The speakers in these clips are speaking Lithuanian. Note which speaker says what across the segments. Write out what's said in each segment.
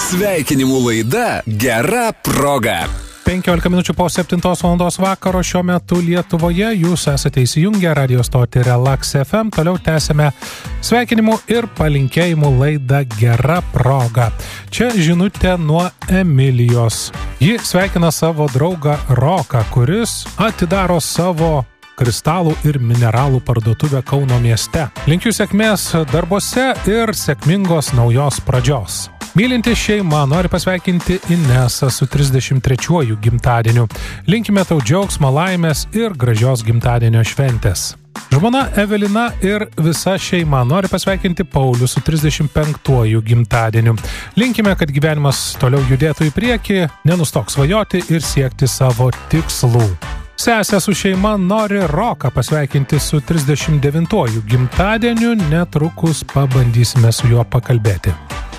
Speaker 1: Sveikinimų laida Gera proga.
Speaker 2: 15 minučių po 7 valandos vakaro šiuo metu Lietuvoje jūs esate įsijungę radio stotį Relax FM. Toliau tęsime sveikinimų ir palinkėjimų laidą Gera proga. Čia žinutė nuo Emilijos. Ji sveikina savo draugą Roką, kuris atidaro savo kristalų ir mineralų parduotuvę Kauno mieste. Linkiu sėkmės darbose ir sėkmingos naujos pradžios. Mylinti šeima nori pasveikinti Inesą su 33-uoju gimtadieniu. Linkime tau džiaugsmo, laimės ir gražios gimtadienio šventės. Žmona Evelina ir visa šeima nori pasveikinti Paulių su 35-uoju gimtadieniu. Linkime, kad gyvenimas toliau judėtų į priekį, nenustok svajoti ir siekti savo tikslų. Sesė su šeima nori Roką pasveikinti su 39-uoju gimtadieniu. Netrukus pabandysime su juo pakalbėti.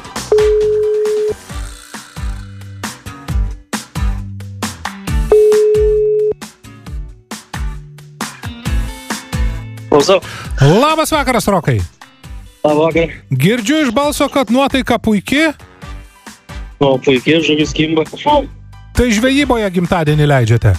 Speaker 3: Klausau.
Speaker 2: Labas vakaras, Rokai.
Speaker 3: Labą vakarą.
Speaker 2: Girdžiu iš balso, kad nuotaika puiki.
Speaker 3: O, puikiai, žuvis kimba.
Speaker 2: Tai žvejyboje gimtadienį leidžiate.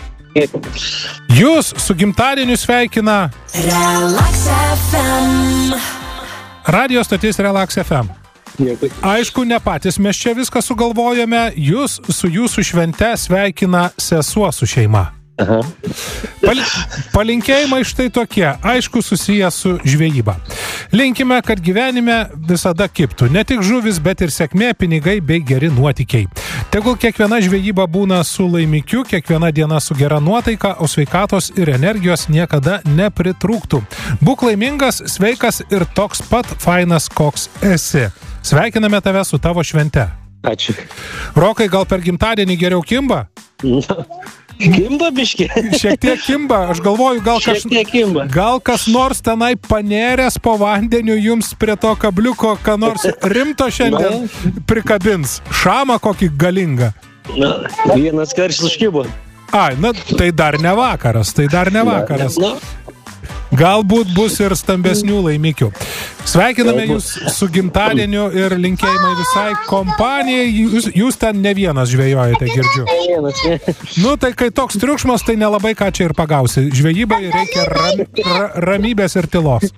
Speaker 2: Jūs su gimtadieniu sveikina
Speaker 4: Relax FM.
Speaker 2: radio stotis Relax FM.
Speaker 3: Dėkui.
Speaker 2: Aišku, ne patys mes čia viską sugalvojame. Jūs su jūsų švente sveikina sesuo su šeima.
Speaker 3: Aha.
Speaker 2: Palinkėjimai štai tokie, aišku, susiję su žvejyba. Linkime, kad gyvenime visada kibtų ne tik žuvis, bet ir sėkmė, pinigai bei geri nuotykiai. Tegul kiekviena žvejyba būna su laimikiu, kiekviena diena su gera nuotaika, o sveikatos ir energijos niekada nepritrūktų. Būk laimingas, sveikas ir toks pat fainas, koks esi. Sveikiname tave su tavo švente.
Speaker 3: Ačiū.
Speaker 2: Rokai, gal per gimtadienį geriau kimba?
Speaker 3: Kimba biški?
Speaker 2: Šiek tiek kimba, aš galvoju,
Speaker 3: Šiek tiek kimba.
Speaker 2: gal kas nors tenai panėręs po vandeniu jums prie to kabliuko, ką nors rimto šiandien prikabins. Šamą kokį galingą.
Speaker 3: Na, vienas karštis užkibo.
Speaker 2: Ai, na, tai dar ne vakaras,
Speaker 3: Na,
Speaker 2: Galbūt bus ir stambesnių laimikių. Sveikiname jūs su gimtadieniu ir linkėjimai visai kompanijai. Jūs ten ne vienas žvejojate, girdžiu.
Speaker 3: vienas, ne.
Speaker 2: Nu, tai kai toks triukšmas, tai nelabai ką čia ir pagausi. Žvejybai reikia ramybės ir tylos.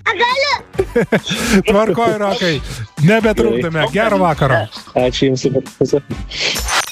Speaker 2: Tvarkoj, Rokai. Nebetrukdame. Gero vakaro.
Speaker 3: Ačiū jums.